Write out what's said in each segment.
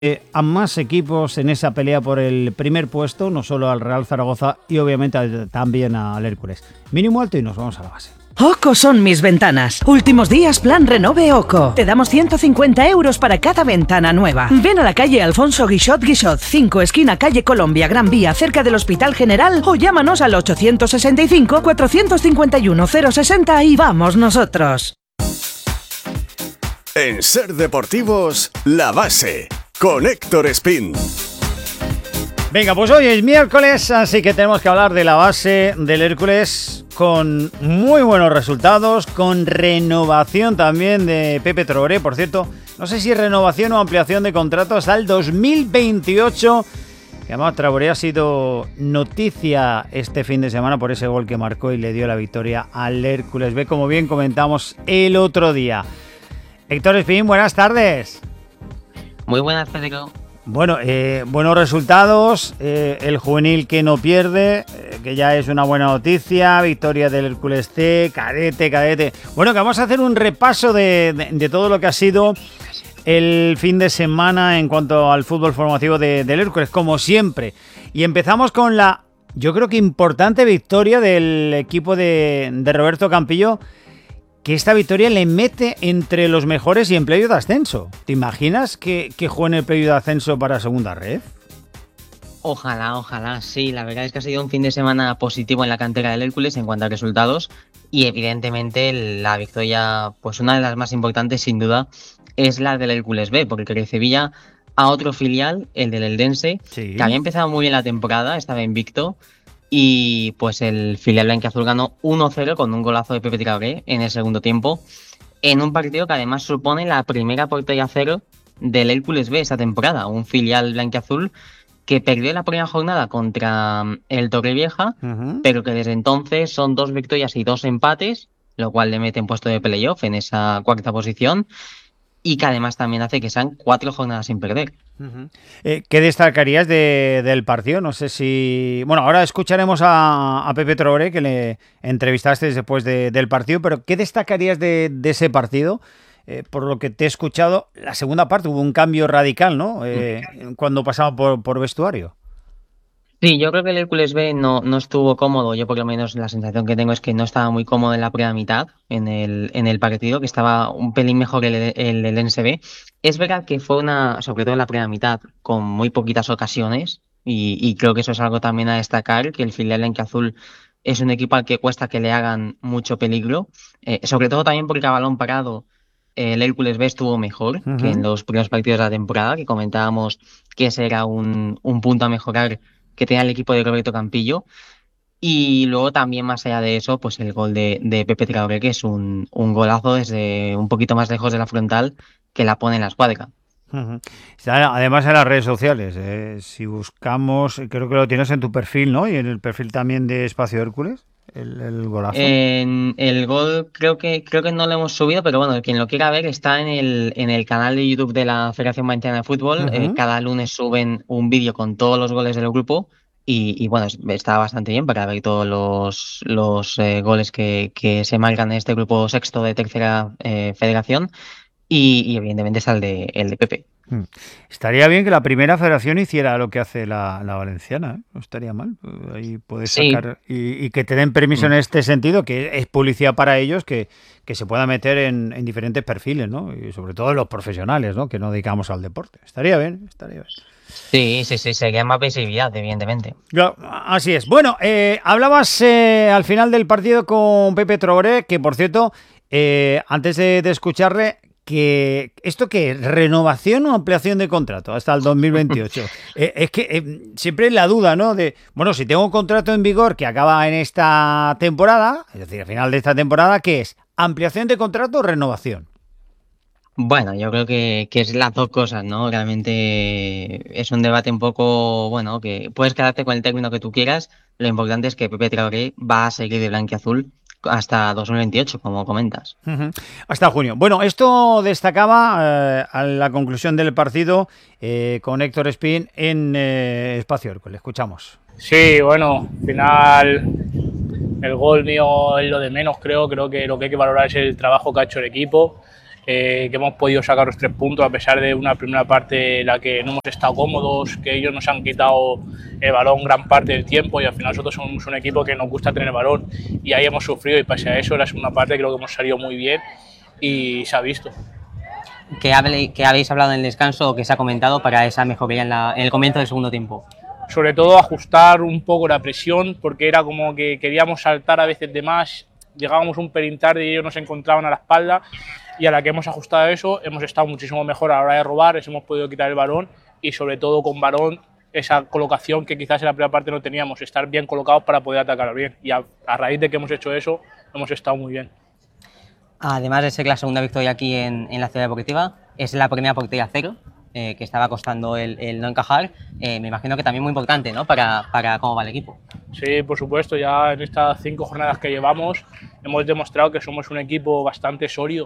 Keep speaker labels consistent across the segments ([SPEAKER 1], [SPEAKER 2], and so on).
[SPEAKER 1] A más equipos en esa pelea por el primer puesto, no solo al Real Zaragoza y obviamente también al Hércules. Mínimo alto y nos vamos a la base.
[SPEAKER 2] OCO son mis ventanas. Últimos días plan renove OCO. Te damos 150 euros para cada ventana nueva. Ven a la calle Alfonso Guixot 5, esquina calle Colombia, Gran Vía, cerca del Hospital General, o llámanos al 865 451 060 y vamos nosotros.
[SPEAKER 3] En Ser Deportivos, La Base, con Héctor Espín.
[SPEAKER 1] Venga, pues hoy es miércoles, así que tenemos que hablar de la base del Hércules con muy buenos resultados, con renovación también de Pepe Traoré. Por cierto, no sé si renovación o ampliación de contrato hasta el 2028, que además Traoré ha sido noticia este fin de semana por ese gol que marcó y le dio la victoria al Hércules B, como bien comentamos el otro día. Héctor Espín, buenas tardes.
[SPEAKER 4] Muy buenas, Pedro.
[SPEAKER 1] Bueno, buenos resultados, el juvenil que no pierde, que ya es una buena noticia, victoria del Hércules C, cadete. Bueno, que vamos a hacer un repaso de todo lo que ha sido el fin de semana en cuanto al fútbol formativo del Hércules, como siempre. Y empezamos con la, yo creo que importante victoria del equipo de Roberto Campillo, que esta victoria le mete entre los mejores y en playoff de ascenso. ¿Te imaginas que juegue en el playoff de ascenso para segunda red?
[SPEAKER 4] Ojalá, sí. La verdad es que ha sido un fin de semana positivo en la cantera del Hércules en cuanto a resultados, y evidentemente la victoria, pues una de las más importantes sin duda, es la del Hércules B, porque recibía a otro filial, el del Eldense, sí, que había empezado muy bien la temporada, estaba invicto. Y pues el filial blanquiazul ganó 1-0 con un golazo de Pepe Traoré en el segundo tiempo, en un partido que además supone la primera portería cero del Hércules B esta temporada. Un filial blanquiazul que perdió la primera jornada contra el Torrevieja, pero que desde entonces son 2 victorias y 2 empates, lo cual le mete en puesto de playoff en esa cuarta posición, y que además también hace que sean 4 jornadas sin perder.
[SPEAKER 1] ¿Qué destacarías del partido? No sé si... Bueno, ahora escucharemos a Pepe Traoré, que le entrevistaste después del partido, pero ¿qué destacarías de ese partido? Por lo que te he escuchado, la segunda parte hubo un cambio radical, ¿no? Cuando pasaba por vestuario.
[SPEAKER 4] Sí, yo creo que el Hércules B no estuvo cómodo. Yo por lo menos la sensación que tengo es que no estaba muy cómodo en la primera mitad, en el partido, que estaba un pelín mejor el Eldense B. Es verdad que fue sobre todo en la primera mitad, con muy poquitas ocasiones, y creo que eso es algo también a destacar, que el filial blanquiazul es un equipo al que cuesta que le hagan mucho peligro, sobre todo también porque a balón parado el Hércules B estuvo mejor que en los primeros partidos de la temporada, que comentábamos que ese era un punto a mejorar que tenía el equipo de Roberto Campillo. Y luego también, más allá de eso, pues el gol de Pepe Traoré, que es un golazo desde un poquito más lejos de la frontal, que la pone en la escuadra.
[SPEAKER 1] Además en las redes sociales, si buscamos, creo que lo tienes en tu perfil, ¿no? Y en el perfil también de Espacio Hércules, el golazo.
[SPEAKER 4] En el gol creo que no lo hemos subido, pero bueno, quien lo quiera ver está en el canal de YouTube de la Federación Valenciana de Fútbol. Cada lunes suben un vídeo con todos los goles del grupo, y bueno, está bastante bien para ver todos los goles que se marcan en este grupo sexto de tercera federación, y evidentemente está el de Pepe.
[SPEAKER 1] Estaría bien que la primera federación hiciera lo que hace la valenciana, ¿eh? No estaría mal. Ahí puedes sacar, sí. y que te den permiso en este sentido, que es publicidad para ellos, que se pueda meter en diferentes perfiles, ¿no? Y sobre todo los profesionales, ¿no? Que no dedicamos al deporte. Estaría bien.
[SPEAKER 4] Sí, sería más visibilidad, evidentemente.
[SPEAKER 1] Claro, así es. Bueno, hablabas al final del partido con Pepe Traoré, que por cierto, antes de escucharle, que ¿esto qué es? ¿Renovación o ampliación de contrato hasta el 2028? Es que siempre es la duda, ¿no? De, bueno, si tengo un contrato en vigor que acaba en esta temporada, es decir, al final de esta temporada, ¿qué es? ¿Ampliación de contrato o renovación?
[SPEAKER 4] Bueno, yo creo que es las dos cosas, ¿no? Realmente es un debate un poco, bueno, que puedes quedarte con el término que tú quieras. Lo importante es que Pepe Traoré va a seguir de blanquiazul hasta 2028, como comentas.
[SPEAKER 1] Hasta junio. Bueno, esto destacaba a la conclusión del partido con Héctor Espín en Espacio Hércules. Escuchamos.
[SPEAKER 5] Sí, bueno, al final el gol mío es lo de menos, creo que lo que hay que valorar es el trabajo que ha hecho el equipo. que hemos podido sacar los 3 puntos a pesar de una primera parte en la que no hemos estado cómodos, que ellos nos han quitado el balón gran parte del tiempo y al final nosotros somos un equipo que nos gusta tener el balón y ahí hemos sufrido y pese a eso la segunda parte creo que hemos salido muy bien y se ha visto.
[SPEAKER 4] ¿Qué habéis hablado en el descanso o qué se ha comentado para esa mejoría en el comienzo del segundo tiempo?
[SPEAKER 5] Sobre todo ajustar un poco la presión porque era como que queríamos saltar a veces de más, llegábamos un pelín tarde y ellos nos encontraban a la espalda y a la que hemos ajustado eso hemos estado muchísimo mejor a la hora de robar, hemos podido quitar el balón y sobre todo con balón esa colocación que quizás en la primera parte no teníamos, estar bien colocados para poder atacar bien y a raíz de que hemos hecho eso hemos estado muy bien.
[SPEAKER 4] Además de ser la segunda victoria aquí en la Ciudad Deportiva, es la primera portería cero, que estaba costando el no encajar. Me imagino que también muy importante, ¿no? Para cómo va el equipo.
[SPEAKER 5] Sí, por supuesto, ya en estas 5 jornadas que llevamos hemos demostrado que somos un equipo bastante sólido.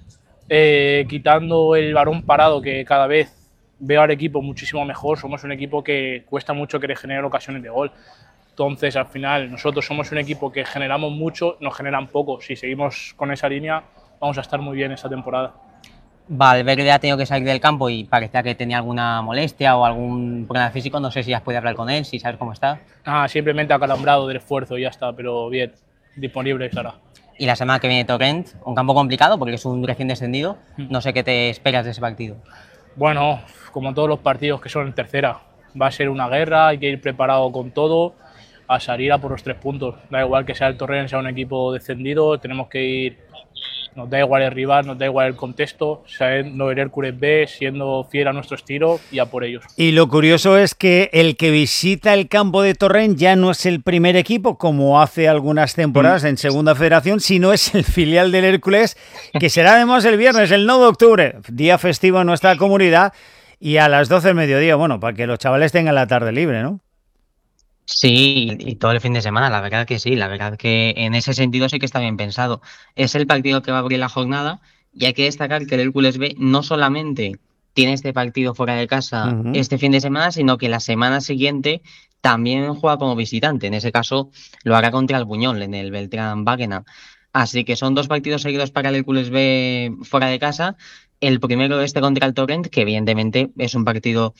[SPEAKER 5] Quitando el balón parado, que cada vez veo al equipo muchísimo mejor, somos un equipo que cuesta mucho que genere ocasiones de gol. Entonces, al final, nosotros somos un equipo que generamos mucho, nos generan poco. Si seguimos con esa línea, vamos a estar muy bien esta temporada.
[SPEAKER 4] Valverde ha tenido que salir del campo y parecía que tenía alguna molestia o algún problema físico. No sé si has podido hablar con él, si sabes cómo está.
[SPEAKER 5] Simplemente acalambrado del esfuerzo y ya está, pero bien, disponible estará.
[SPEAKER 4] Y la semana que viene Torrent, un campo complicado porque es un recién descendido. No sé qué te esperas de ese partido.
[SPEAKER 5] Bueno, como todos los partidos que son en tercera, va a ser una guerra, hay que ir preparado con todo, a salir a por los 3 puntos. Da igual que sea el Torrent, sea un equipo descendido, tenemos que ir, nos da igual el rival, nos da igual el contexto, siendo el Hércules B, siendo fiel a nuestro estilo y a por ellos.
[SPEAKER 1] Y lo curioso es que el que visita el campo de Torrent ya no es el primer equipo, como hace algunas temporadas en Segunda Federación, sino es el filial del Hércules, que será además el viernes, el 9 de octubre, día festivo en nuestra comunidad, y a las 12 del mediodía, bueno, para que los chavales tengan la tarde libre, ¿no?
[SPEAKER 4] Sí, y todo el fin de semana, la verdad que sí, la verdad que en ese sentido sí que está bien pensado. Es el partido que va a abrir la jornada y hay que destacar que el Hércules B no solamente tiene este partido fuera de casa este fin de semana, sino que la semana siguiente también juega como visitante. En ese caso lo hará contra el Buñol en el Beltrán Báquena. Así que son 2 partidos seguidos para el Hércules B fuera de casa. El primero contra el Torrent, que evidentemente es un partido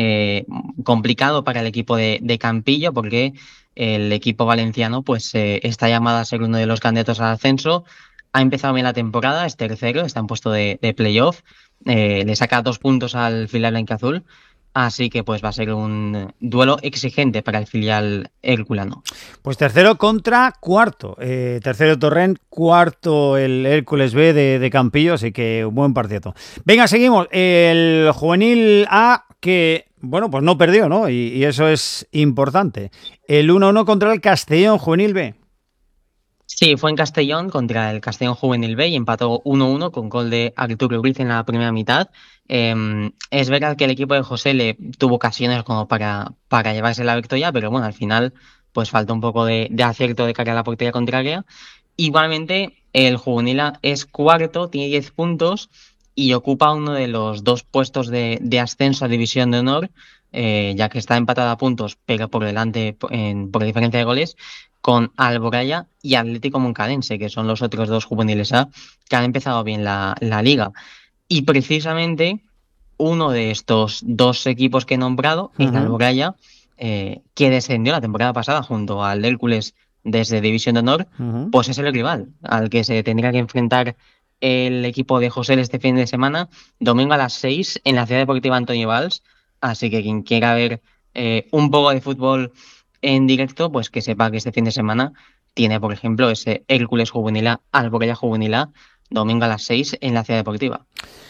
[SPEAKER 4] complicado para el equipo de Campillo, porque el equipo valenciano pues está llamado a ser uno de los candidatos al ascenso. Ha empezado bien la temporada, es tercero, está en puesto de playoff, le saca 2 puntos al filial blanquiazul. Así que pues va a ser un duelo exigente para el filial herculano.
[SPEAKER 1] Pues tercero contra cuarto. Tercero Torrent, cuarto el Hércules B de Campillo, así que un buen partido. Venga, seguimos. El juvenil A que, bueno, pues no perdió, ¿no? Y eso es importante. El 1-1 contra el Castellón Juvenil B.
[SPEAKER 4] Sí, fue en Castellón contra el Castellón Juvenil B y empató 1-1 con gol de Arturo Ruiz en la primera mitad. Es verdad que el equipo de José le tuvo ocasiones como para llevarse la victoria, pero bueno, al final pues falta un poco de acierto de cara a la portería contraria. Igualmente, el Juvenil A es cuarto, tiene 10 puntos y ocupa uno de los 2 puestos de ascenso a División de Honor, ya que está empatado a puntos, pero por delante por diferencia de goles, con Alboraya y Atlético Moncadense, que son los otros 2 juveniles A que han empezado bien la liga. Y precisamente uno de estos 2 equipos que he nombrado, el Alboraya, que descendió la temporada pasada junto al Hércules desde División de Honor, pues es el rival al que se tendría que enfrentar el equipo de José este fin de semana, domingo a las 6 en la Ciudad Deportiva Antonio Valls. Así que quien quiera ver un poco de fútbol en directo, pues que sepa que este fin de semana tiene, por ejemplo, ese Hércules Juvenil A, Alboraya Juvenil A, domingo a las 6 en la Ciudad Deportiva.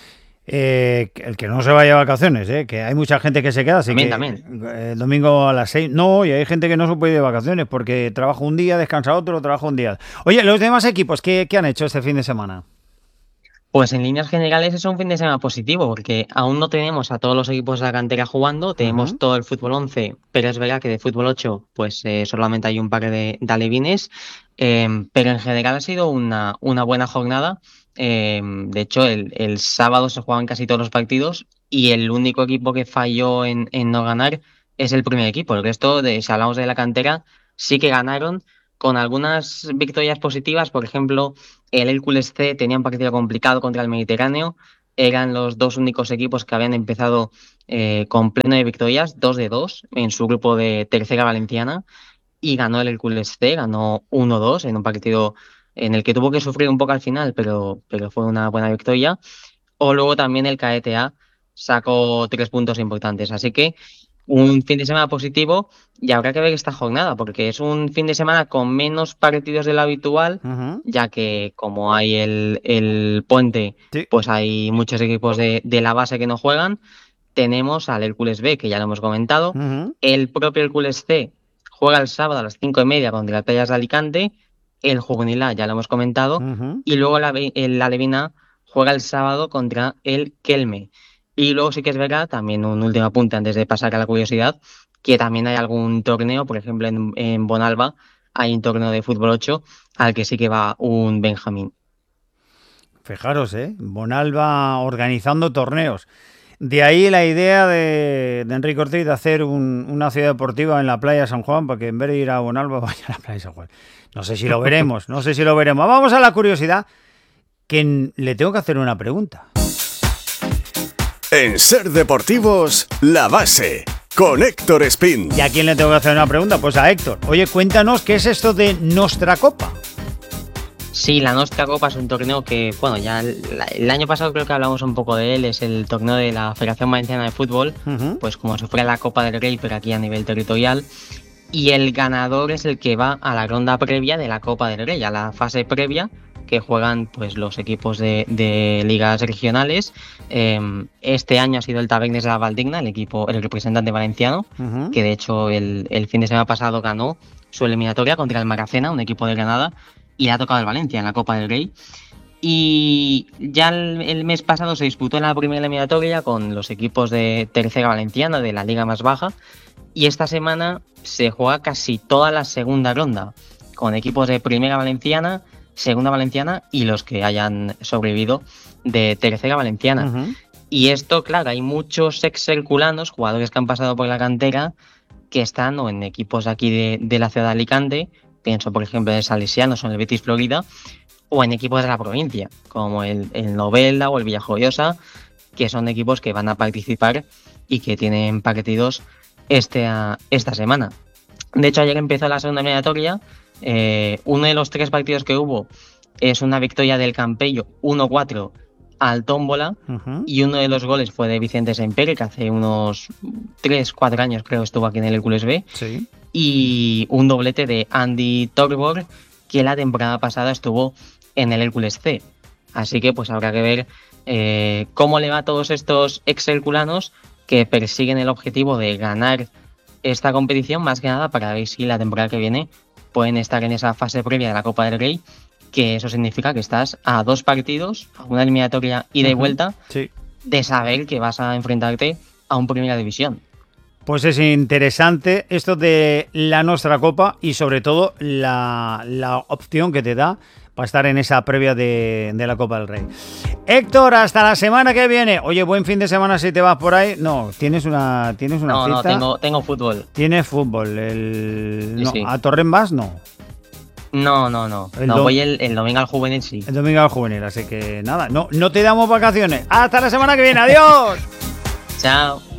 [SPEAKER 1] El que no se vaya a vacaciones, que hay mucha gente que se queda, así
[SPEAKER 4] también.
[SPEAKER 1] El domingo a las 6, no, y hay gente que no se puede ir de vacaciones porque trabaja un día, descansa otro, trabaja un día. Oye, los demás equipos, ¿qué han hecho este fin de semana?
[SPEAKER 4] Pues en líneas generales es un fin de semana positivo, porque aún no tenemos a todos los equipos de la cantera jugando, tenemos todo el fútbol 11, pero es verdad que de fútbol 8 pues solamente hay un par de alevines, pero en general ha sido una buena jornada. De hecho, el sábado se juegan casi todos los partidos y el único equipo que falló en no ganar es el primer equipo. El resto, si hablamos de la cantera, sí que ganaron con algunas victorias positivas. Por ejemplo, el Hércules C tenía un partido complicado contra el Mediterráneo. Eran los dos únicos equipos que habían empezado con pleno de victorias, 2-2 en su grupo de tercera valenciana, y ganó el Hércules C, ganó 1-2 en un partido en el que tuvo que sufrir un poco al final, pero fue una buena victoria. O luego también el Cadete A sacó 3 puntos importantes. Así que un fin de semana positivo, y habrá que ver esta jornada, porque es un fin de semana con menos partidos de lo habitual, ya que como hay el puente,
[SPEAKER 1] Sí.
[SPEAKER 4] pues hay muchos equipos de la base que no juegan. Tenemos al Hércules B, que ya lo hemos comentado. El propio Hércules C juega el sábado a las 5:30 contra el Playas de Alicante. El Juvenil A, ya lo hemos comentado. Y luego el Alevina juega el sábado contra el Kelme. Y luego sí que es verdad, también un último apunte antes de pasar a la curiosidad, que también hay algún torneo, por ejemplo en Bonalba hay un torneo de fútbol 8 al que sí que va un Benjamín.
[SPEAKER 1] Fijaros, Bonalba organizando torneos. De ahí la idea de Enrique Ortiz de hacer una ciudad deportiva en la playa de San Juan, para que en vez de ir a Bonalba vaya a la playa de San Juan. No sé si lo veremos, Vamos a la curiosidad, que le tengo que hacer una pregunta.
[SPEAKER 3] En Ser Deportivos, La Base, con Héctor Espín.
[SPEAKER 1] ¿Y a quién le tengo que hacer una pregunta? Pues a Héctor. Oye, cuéntanos qué es esto de Nostra Copa.
[SPEAKER 4] Sí, la Nostra Copa es un torneo que, bueno, ya el año pasado creo que hablamos un poco de él. Es el torneo de la Federación Valenciana de Fútbol, pues como si fuera la Copa del Rey, pero aquí a nivel territorial. Y el ganador es el que va a la ronda previa de la Copa del Rey, a la fase previa, que juegan pues los equipos de ligas regionales. Este año ha sido el Tabernes de la Valdigna, el representante valenciano, que de hecho el fin de semana pasado ganó su eliminatoria contra el Maracena, un equipo de Granada, y le ha tocado el Valencia en la Copa del Rey. Y ya el mes pasado se disputó la primera eliminatoria con los equipos de tercera valenciana, de la liga más baja, y esta semana se juega casi toda la segunda ronda, con equipos de primera valenciana, segunda valenciana y los que hayan sobrevivido de tercera valenciana. Y esto, claro, hay muchos ex-herculanos, jugadores que han pasado por la cantera, que están o en equipos aquí de la ciudad de Alicante, pienso por ejemplo en Salesianos o en el Betis Florida, o en equipos de la provincia, como el Novelda o el Villajoyosa, que son equipos que van a participar y que tienen partidos esta semana. De hecho, ayer empezó la segunda eliminatoria. Uno de los 3 partidos que hubo es una victoria del Campello 1-4 al Tómbola, y uno de los goles fue de Vicente Sempere, que hace unos 3-4 años creo estuvo aquí en el Hércules B,
[SPEAKER 1] sí.
[SPEAKER 4] Y un doblete de Andy Torbor, que la temporada pasada estuvo en el Hércules C. Así que pues habrá que ver cómo le va a todos estos ex-herculanos que persiguen el objetivo de ganar esta competición, más que nada para ver si la temporada que viene pueden estar en esa fase previa de la Copa del Rey, que eso significa que estás a 2 partidos, a una eliminatoria ida y vuelta, de saber que vas a enfrentarte a un Primera División.
[SPEAKER 1] Pues es interesante esto de la Nostra Copa y sobre todo la opción que te da para estar en esa previa de la Copa del Rey. Héctor, hasta la semana que viene. Oye, buen fin de semana si te vas por ahí. No, tienes una cita.
[SPEAKER 4] No, tengo fútbol.
[SPEAKER 1] Tienes fútbol.
[SPEAKER 4] Sí.
[SPEAKER 1] ¿A Torrent vas? No.
[SPEAKER 4] No. Voy el domingo al juvenil, sí.
[SPEAKER 1] El domingo al juvenil, así que nada, no te damos vacaciones. Hasta la semana que viene. Adiós.
[SPEAKER 4] Chao.